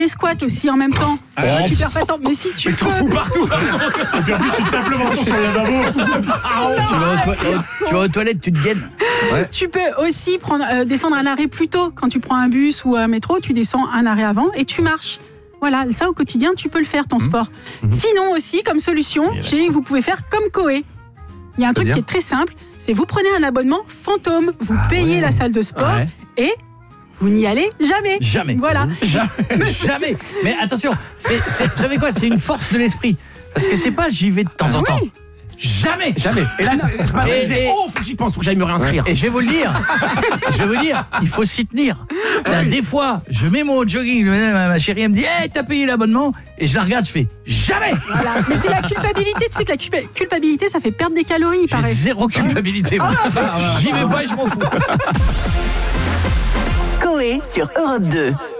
les squats aussi en même temps. Tu perds pas de temps. Mais si tu peux. fous partout. Et puis en plus, tu tapes le menton sur le lavabo. Tu vas aux toilettes, tu te gaines. Ouais. Tu peux aussi descendre un arrêt plus tôt. Quand tu prends un bus ou un métro, tu descends un arrêt avant et tu marches. Voilà, ça au quotidien, tu peux le faire, ton sport. Sinon aussi, comme solution, vous pouvez faire comme Coé. Il y a un truc qui est très simple, c'est vous prenez un abonnement fantôme, vous payez la salle de sport et vous n'y allez jamais. Jamais. Voilà. Jamais. Mais attention, vous savez quoi, c'est une force de l'esprit. Parce que c'est pas j'y vais de temps en temps. Jamais. Et là, c'est pas réalisé. Faut que j'y pense, faut que j'aille me réinscrire. Et je vais vous le dire, il faut s'y tenir. Des fois, je mets mon jogging, ma chérie, elle me dit hey, t'as payé l'abonnement. Et je la regarde, je fais jamais. Voilà. Mais c'est la culpabilité, tu sais que la culpabilité, ça fait perdre des calories, il paraît. J'ai zéro culpabilité, moi. J'y vais pas et je m'en fous. Coé sur Europe 2.